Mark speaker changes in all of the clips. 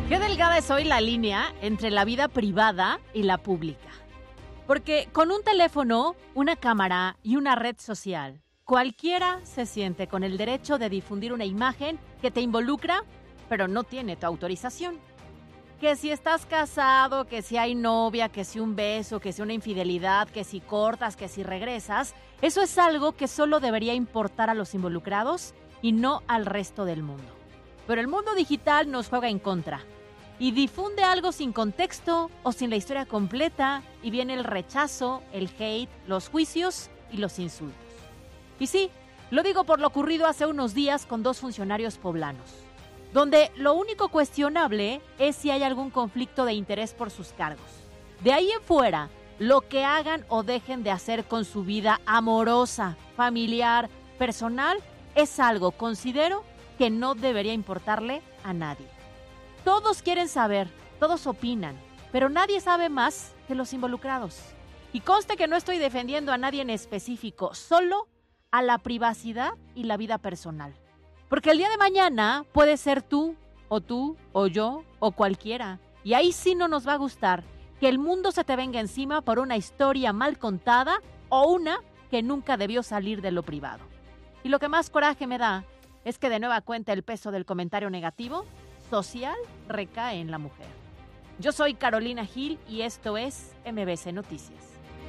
Speaker 1: Qué delgada es hoy la línea entre la vida privada y la pública. Porque con un teléfono, una cámara y una red social, cualquiera se siente con el derecho de difundir una imagen que te involucra, pero no tiene tu autorización. Que si estás casado, que si hay novia, que si un beso, que si una infidelidad, que si cortas, que si regresas, eso es algo que solo debería importar a los involucrados y no al resto del mundo. Pero el mundo digital nos juega en contra y difunde algo sin contexto o sin la historia completa y viene el rechazo, el hate, los juicios y los insultos. Y sí, lo digo por lo ocurrido hace unos días con 2 funcionarios poblanos, donde lo único cuestionable es si hay algún conflicto de interés por sus cargos. De ahí en fuera, lo que hagan o dejen de hacer con su vida amorosa, familiar, personal, es algo, considero, que no debería importarle a nadie. Todos quieren saber, todos opinan, pero nadie sabe más que los involucrados. Y conste que no estoy defendiendo a nadie en específico, solo a la privacidad y la vida personal. Porque el día de mañana puede ser tú o yo o cualquiera. Y ahí sí no nos va a gustar que el mundo se te venga encima por una historia mal contada o una que nunca debió salir de lo privado. Y lo que más coraje me da es que de nueva cuenta el peso del comentario negativo social recae en la mujer. Yo soy Carolina Gil y esto es MBC Noticias.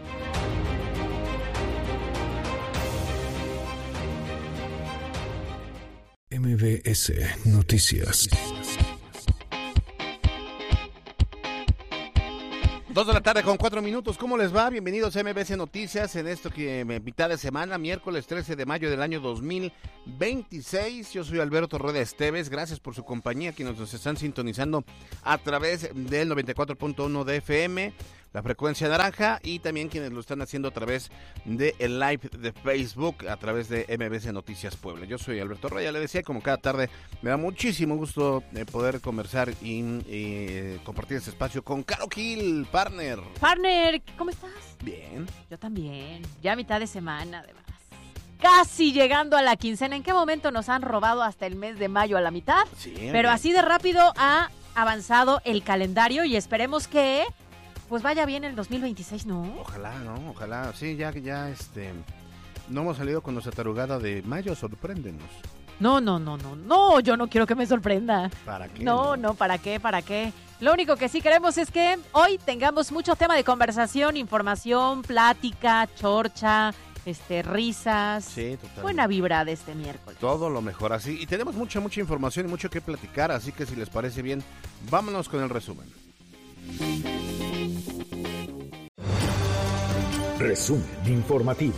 Speaker 2: MBS Noticias.
Speaker 3: 2:04 p.m. ¿Cómo les va? Bienvenidos a MBS Noticias en esto que mitad de semana, miércoles 13 de mayo del año 2026. Yo soy Alberto Rueda Esteves. Gracias por su compañía, quienes nos están sintonizando a través del 94.1 de FM, la frecuencia naranja, y también quienes lo están haciendo a través del live de Facebook, a través de MBS Noticias Puebla. Yo soy Alberto Rueda, ya le decía, como cada tarde, me da muchísimo gusto poder conversar y compartir este espacio con Caro Gil, partner.
Speaker 1: Partner, ¿cómo estás?
Speaker 3: Bien.
Speaker 1: Yo también, ya mitad de semana además. Casi llegando a la quincena. ¿En qué momento nos han robado hasta el mes de mayo a la mitad?
Speaker 3: Sí.
Speaker 1: Pero así de rápido ha avanzado el calendario y esperemos que pues vaya bien el 2026, ¿no?
Speaker 3: Ojalá, ¿no? Ojalá. Sí, ya no hemos salido con nuestra tarugada de mayo, sorpréndenos.
Speaker 1: No, yo no quiero que me sorprenda.
Speaker 3: ¿Para qué?
Speaker 1: No, ¿para qué? Lo único que sí queremos es que hoy tengamos mucho tema de conversación, información, plática, chorcha, risas.
Speaker 3: Sí, totalmente.
Speaker 1: Buena vibra de este miércoles.
Speaker 3: Todo lo mejor así. Y tenemos mucha información y mucho que platicar, así que si les parece bien, vámonos con el resumen.
Speaker 2: Resumen informativo.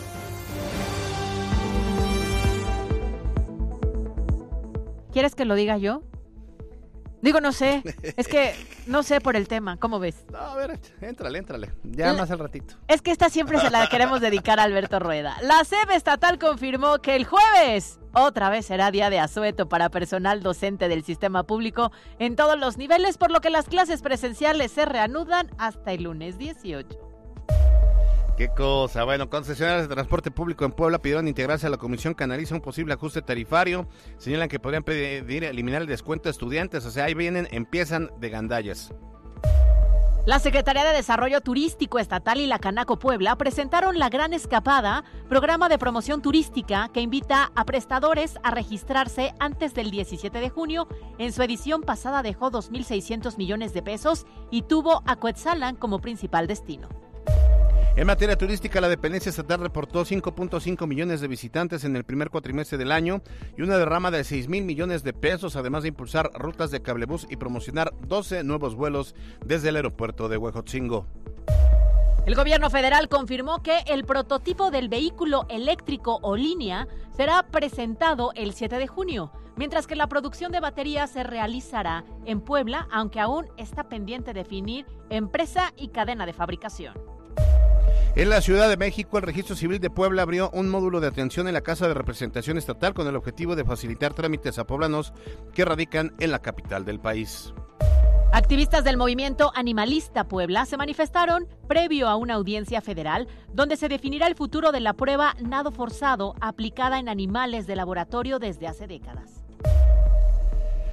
Speaker 1: ¿Quieres que lo diga yo? Digo, no sé. Es que no sé por el tema. ¿Cómo ves?
Speaker 3: No, a ver, éntrale. Ya más al ratito.
Speaker 1: Es que esta siempre se la queremos dedicar a Alberto Rueda. La SEP estatal confirmó que el jueves otra vez será día de asueto para personal docente del sistema público en todos los niveles, por lo que las clases presenciales se reanudan hasta el lunes 18.
Speaker 3: Qué cosa. Bueno, concesionarios de transporte público en Puebla pidieron integrarse a la comisión que analiza un posible ajuste tarifario. Señalan que podrían pedir eliminar el descuento a estudiantes. O sea, ahí empiezan de gandallas.
Speaker 1: La Secretaría de Desarrollo Turístico Estatal y la Canaco Puebla presentaron La Gran Escapada, programa de promoción turística que invita a prestadores a registrarse antes del 17 de junio. En su edición pasada dejó 2.600 millones de pesos y tuvo a Coetzalan como principal destino.
Speaker 3: En materia turística, la dependencia estatal reportó 5.5 millones de visitantes en el primer cuatrimestre del año y una derrama de 6,000 millones de pesos, además de impulsar rutas de cablebús y promocionar 12 nuevos vuelos desde el aeropuerto de Huejotzingo.
Speaker 1: El gobierno federal confirmó que el prototipo del vehículo eléctrico o línea será presentado el 7 de junio, mientras que la producción de baterías se realizará en Puebla, aunque aún está pendiente definir empresa y cadena de fabricación.
Speaker 3: En la Ciudad de México, el Registro Civil de Puebla abrió un módulo de atención en la Casa de Representación Estatal con el objetivo de facilitar trámites a poblanos que radican en la capital del país.
Speaker 1: Activistas del movimiento animalista Puebla se manifestaron previo a una audiencia federal donde se definirá el futuro de la prueba nado forzado aplicada en animales de laboratorio desde hace décadas.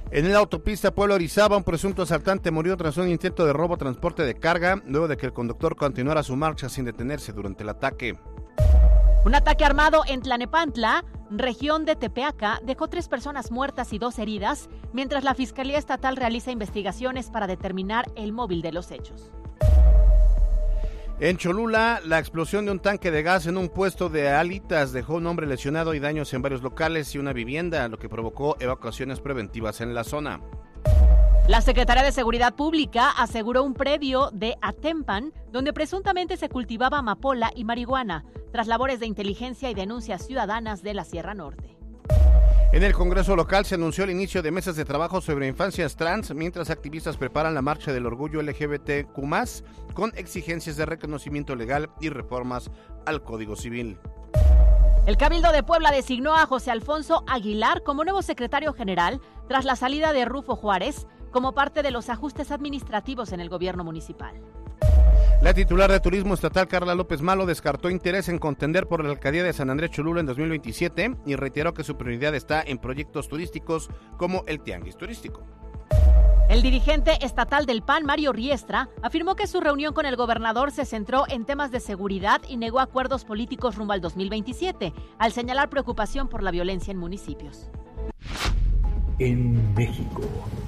Speaker 3: En la autopista Puebla-Orizaba, un presunto asaltante murió tras un intento de robo a transporte de carga, luego de que el conductor continuara su marcha sin detenerse durante el ataque.
Speaker 1: Un ataque armado en Tlanepantla, región de Tepeaca, dejó 3 personas muertas y 2 heridas, mientras la Fiscalía Estatal realiza investigaciones para determinar el móvil de los hechos.
Speaker 3: En Cholula, la explosión de un tanque de gas en un puesto de alitas dejó un hombre lesionado y daños en varios locales y una vivienda, lo que provocó evacuaciones preventivas en la zona.
Speaker 1: La Secretaría de Seguridad Pública aseguró un predio de Atempan, donde presuntamente se cultivaba amapola y marihuana, tras labores de inteligencia y denuncias ciudadanas de la Sierra Norte.
Speaker 3: En el Congreso local se anunció el inicio de mesas de trabajo sobre infancias trans, mientras activistas preparan la marcha del orgullo LGBTQ+, con exigencias de reconocimiento legal y reformas al Código Civil.
Speaker 1: El Cabildo de Puebla designó a José Alfonso Aguilar como nuevo secretario general tras la salida de Rufo Juárez, como parte de los ajustes administrativos en el gobierno municipal.
Speaker 3: La titular de Turismo Estatal, Carla López Malo, descartó interés en contender por la alcaldía de San Andrés Cholula en 2027 y reiteró que su prioridad está en proyectos turísticos como el Tianguis Turístico.
Speaker 1: El dirigente estatal del PAN, Mario Riestra, afirmó que su reunión con el gobernador se centró en temas de seguridad y negó acuerdos políticos rumbo al 2027, al señalar preocupación por la violencia en municipios.
Speaker 2: En México.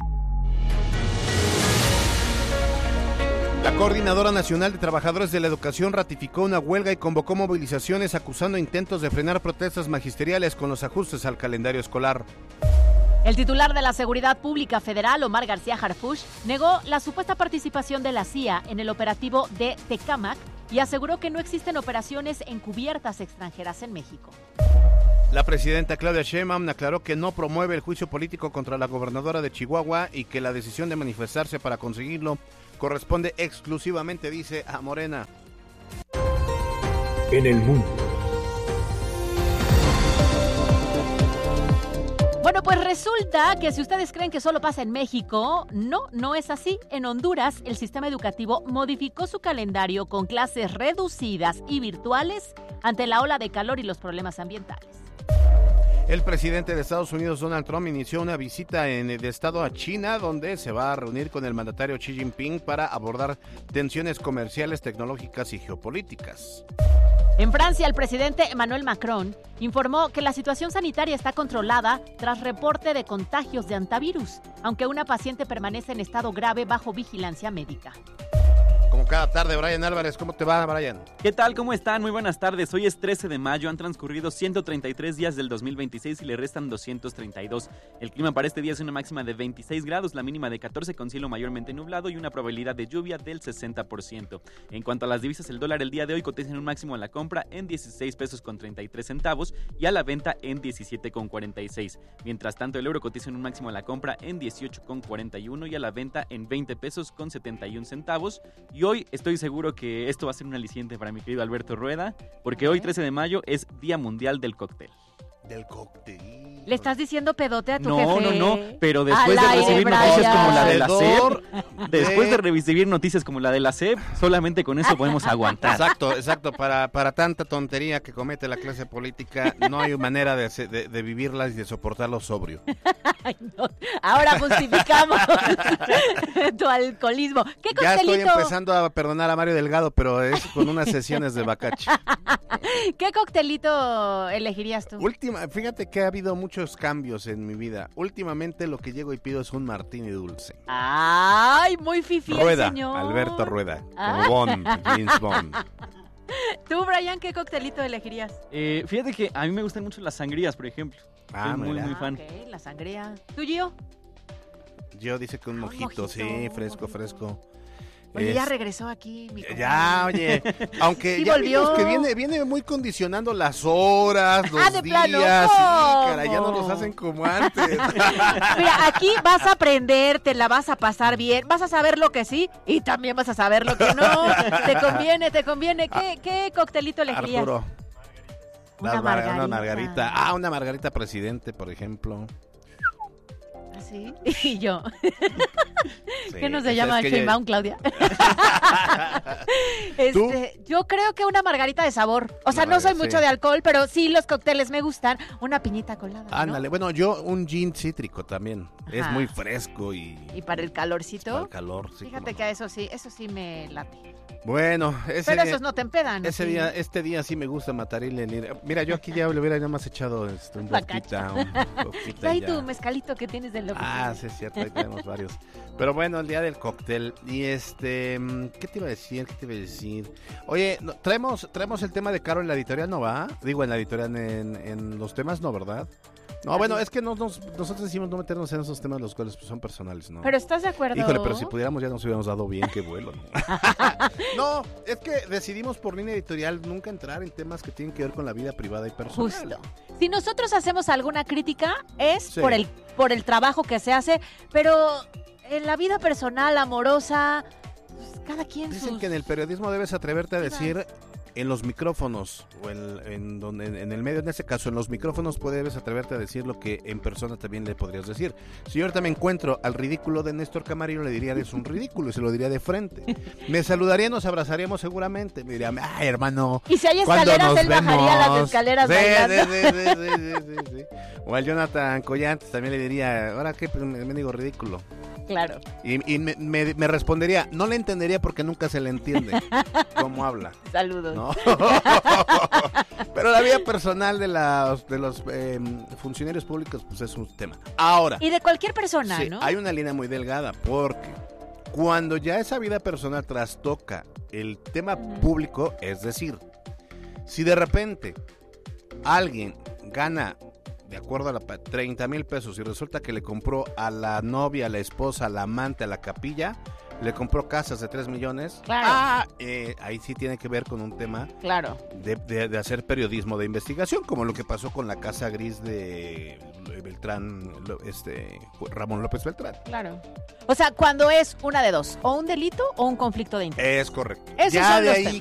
Speaker 3: La Coordinadora Nacional de Trabajadores de la Educación ratificó una huelga y convocó movilizaciones acusando intentos de frenar protestas magisteriales con los ajustes al calendario escolar.
Speaker 1: El titular de la Seguridad Pública Federal, Omar García Harfuch, negó la supuesta participación de la CIA en el operativo de Tecámac y aseguró que no existen operaciones encubiertas extranjeras en México.
Speaker 3: La presidenta Claudia Sheinbaum aclaró que no promueve el juicio político contra la gobernadora de Chihuahua y que la decisión de manifestarse para conseguirlo corresponde exclusivamente, dice, a Morena.
Speaker 2: En el mundo.
Speaker 1: Bueno, pues resulta que si ustedes creen que solo pasa en México, no es así. En Honduras, el sistema educativo modificó su calendario con clases reducidas y virtuales ante la ola de calor y los problemas ambientales.
Speaker 3: El presidente de Estados Unidos, Donald Trump, inició una visita de Estado a China, donde se va a reunir con el mandatario Xi Jinping para abordar tensiones comerciales, tecnológicas y geopolíticas.
Speaker 1: En Francia, el presidente Emmanuel Macron informó que la situación sanitaria está controlada tras reporte de contagios de hantavirus, aunque una paciente permanece en estado grave bajo vigilancia médica.
Speaker 3: Como cada tarde, Brian Álvarez, ¿cómo te va, Brian?
Speaker 4: ¿Qué tal? ¿Cómo están? Muy buenas tardes. Hoy es 13 de mayo, han transcurrido 133 días del 2026 y le restan 232. El clima para este día es una máxima de 26 grados, la mínima de 14 con cielo mayormente nublado y una probabilidad de lluvia del 60%. En cuanto a las divisas, el dólar el día de hoy cotiza en un máximo a la compra en 16 pesos con 33 centavos y a la venta en 17 con 46. Mientras tanto, el euro cotiza en un máximo a la compra en 18 con 41 y a la venta en 20 pesos con 71 centavos. Y hoy estoy seguro que esto va a ser un aliciente para mi querido Alberto Rueda, porque hoy 13 de mayo es Día Mundial del Cóctel.
Speaker 3: Del cóctel.
Speaker 1: ¿Le estás diciendo pedote a tu jefe?
Speaker 4: No, pero después de recibir noticias como la de la SEP, después de recibir noticias como la de la SEP, solamente con eso podemos aguantar.
Speaker 3: Exacto, para tanta tontería que comete la clase política, no hay manera de vivirla y de soportarlo sobrio.
Speaker 1: Ay, no. Ahora justificamos tu alcoholismo. ¿Qué coctelito?
Speaker 3: Ya estoy empezando a perdonar a Mario Delgado, pero es con unas sesiones de bacacho.
Speaker 1: ¿Qué coctelito elegirías tú?
Speaker 3: Fíjate que ha habido muchos cambios en mi vida. Últimamente lo que llego y pido es un martini dulce.
Speaker 1: ¡Ay, muy fifí el
Speaker 3: Rueda,
Speaker 1: señor!
Speaker 3: Alberto Rueda, como Bond, James Bond.
Speaker 1: Tú, Brian, ¿qué coctelito elegirías?
Speaker 4: Fíjate que a mí me gustan mucho las sangrías, por ejemplo. Soy muy fan.
Speaker 1: Ok, la sangría. ¿Tú, Gio?
Speaker 3: Yo dice que un mojito, sí, fresco.
Speaker 1: Oye, ya regresó aquí, mi compadre.
Speaker 3: Ya, oye, aunque
Speaker 1: sí
Speaker 3: ya
Speaker 1: volvió.
Speaker 3: vimos que viene muy condicionando las horas, los
Speaker 1: de
Speaker 3: días,
Speaker 1: plano,
Speaker 3: sí, caray, ya no los hacen como antes.
Speaker 1: Mira, aquí vas a aprender, te la vas a pasar bien, vas a saber lo que sí y también vas a saber lo que no. Te conviene. ¿Qué coctelito elegirías?
Speaker 3: Arturo.
Speaker 1: Una margarita.
Speaker 3: Una margarita presidente, por ejemplo.
Speaker 1: ¿Sí? Y yo.
Speaker 3: Sí,
Speaker 1: ¿Qué no se llama
Speaker 3: es que
Speaker 1: Sheinbaum, Claudia?
Speaker 3: ¿Tú?
Speaker 1: Yo creo que una margarita de sabor. O sea,
Speaker 3: No,
Speaker 1: no soy
Speaker 3: sí.
Speaker 1: mucho de alcohol, pero sí los cócteles me gustan. Una piñita colada, ¿no?
Speaker 3: Ándale, bueno, yo un gin cítrico también. Es
Speaker 1: Ajá.
Speaker 3: muy fresco y
Speaker 1: Y para el calorcito.
Speaker 3: para el calor. Sí,
Speaker 1: Fíjate
Speaker 3: cómo
Speaker 1: que a eso sí me late.
Speaker 3: no. Bueno,
Speaker 1: Pero esos no te empedan.
Speaker 3: ese
Speaker 1: ¿sí?
Speaker 3: día, este día sí me gusta matar y mira, yo aquí ya le hubiera nada más echado un
Speaker 1: Bacacha.
Speaker 3: vodquita
Speaker 1: Trae
Speaker 3: y
Speaker 1: tu
Speaker 3: ya.
Speaker 1: mezcalito que tienes del loco.
Speaker 3: Ah, sí es cierto, ahí tenemos varios. Pero bueno, el día del cóctel. Y ¿qué te iba a decir? Oye, traemos el tema de Caro en la editorial, ¿no va? Digo, en la editorial, en los temas, ¿no, verdad? No, bueno, es que nosotros decimos no meternos en esos temas, los cuales pues, son personales, ¿no?
Speaker 1: Pero ¿estás de acuerdo?
Speaker 3: Híjole, pero si pudiéramos ya nos hubiéramos dado bien, qué vuelo, ¿no? No, es que decidimos por línea editorial nunca entrar en temas que tienen que ver con la vida privada y personal.
Speaker 1: Justo. Si nosotros hacemos alguna crítica es
Speaker 3: Sí.
Speaker 1: por el trabajo que se hace, pero en la vida personal, amorosa, pues, cada quien
Speaker 3: Dicen
Speaker 1: sus...
Speaker 3: que en el periodismo debes atreverte a
Speaker 1: Sí,
Speaker 3: decir en los micrófonos o en el medio, en este caso en los micrófonos debes atreverte a decir lo que en persona también le podrías decir. Si yo ahorita me encuentro al ridículo de Néstor Camarillo, le diría eres un ridículo y se lo diría de frente. Me saludaría, nos abrazaríamos seguramente, me diría, ay hermano,
Speaker 1: Y si hay
Speaker 3: ¿cuándo
Speaker 1: escaleras,
Speaker 3: nos
Speaker 1: él bajaría
Speaker 3: vemos?
Speaker 1: las escaleras bailando.
Speaker 3: Sí. O al Jonathan Collantes también le diría, ahora qué me digo ridículo.
Speaker 1: Claro.
Speaker 3: Y me respondería, no le entendería porque nunca se le entiende cómo habla.
Speaker 1: Saludos.
Speaker 3: ¿No? Pero la vida personal de los funcionarios públicos pues es un tema. Ahora,
Speaker 1: Y de cualquier persona,
Speaker 3: sí,
Speaker 1: ¿no?
Speaker 3: hay una línea muy delgada porque cuando ya esa vida personal trastoca el tema público, es decir, si de repente alguien gana de acuerdo a 30,000 pesos y resulta que le compró a la novia, a la esposa, a la amante, a la capilla, le compró casas de 3 millones.
Speaker 1: Claro.
Speaker 3: Ahí sí tiene que ver con un tema
Speaker 1: Claro.
Speaker 3: de hacer periodismo de investigación, como lo que pasó con la casa gris de Beltrán, Ramón López Beltrán.
Speaker 1: Claro. O sea, cuando es una de dos, o un delito o un conflicto de interés.
Speaker 3: Es correcto.
Speaker 1: Esos
Speaker 3: Ya
Speaker 1: son
Speaker 3: de
Speaker 1: los
Speaker 3: ahí
Speaker 1: temas.